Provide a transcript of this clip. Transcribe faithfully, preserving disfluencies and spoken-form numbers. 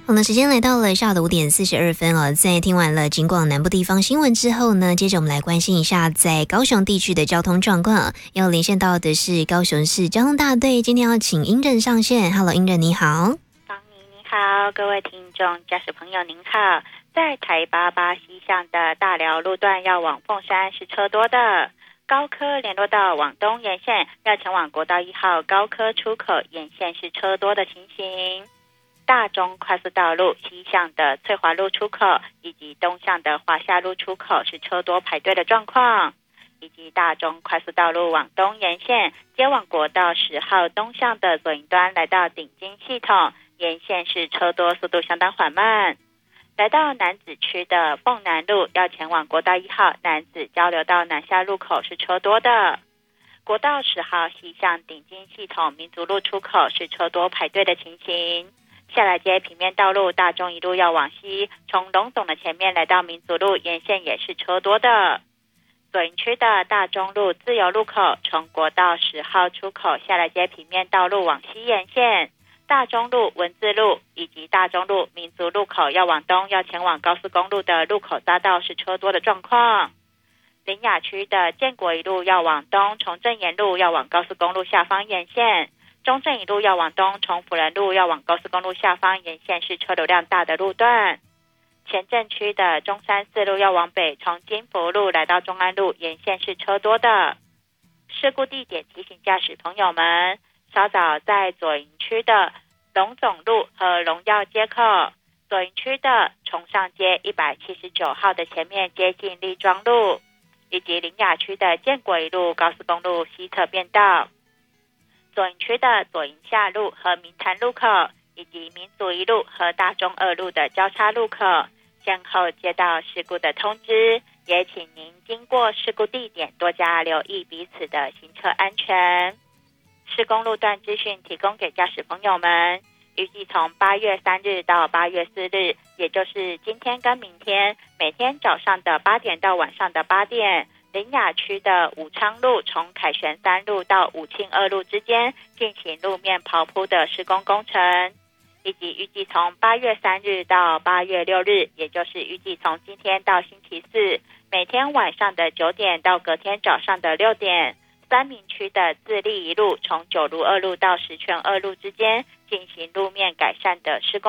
好的，时间来到了下午的五点四十二分哦。在听完了警广南部地方新闻之后呢，接着我们来关心一下在高雄地区的交通状况。要连线到的是高雄市交通大队，今天要请英任上线。Hello， 英任你好。 方妮你好，各位听众驾驶朋友您好。在台八八西向的大寮路段要往凤山是车多的，高科联络道往东沿线要前往国道一号高科出口沿线是车多的情形。大中快速道路西向的翠华路出口以及东向的华夏路出口是车多排队的状况，以及大中快速道路往东沿线接往国道十号东向的左营端来到顶金系统沿线是车多，速度相当缓慢。来到楠梓区的凤南路要前往国道一号楠梓交流道南下路口是车多的。国道十号西向顶金系统民族路出口是车多排队的情形。下来街平面道路大中一路要往西，从龙总的前面来到民族路沿线也是车多的。左营区的大中路自由路口从国道十号出口下来街平面道路往西沿线，大中路文字路以及大中路民族路口要往东要前往高速公路的路口匝道是车多的状况。苓雅区的建国一路要往东，从正沿路要往高速公路下方沿线，中正一路要往东，从辅仁路要往高速公路下方沿线是车流量大的路段。前镇区的中山四路要往北，从金福路来到中安路沿线是车多的。事故地点提醒驾驶朋友们，稍早在左营区的龙总路和荣耀街口，左营区的崇上街一百七十九号的前面接近立庄路，以及苓雅区的建国一路高速公路西侧变道，左营区的左营下路和民潭路口，以及民族一路和大中二路的交叉路口，先后接到事故的通知，也请您经过事故地点多加留意彼此的行车安全。施工路段资讯提供给驾驶朋友们，预计从八月三日到八月四日，也就是今天跟明天，每天早上的八点到晚上的八点，苓雅区的武昌路从凯旋三路到武庆二路之间进行路面刨铺的施工工程，以及预计从八月三日到八月六日，也就是预计从今天到星期四，每天晚上的九点到隔天早上的六点，三民区的自立一路从九如二路到十全二路之间进行路面改善的施工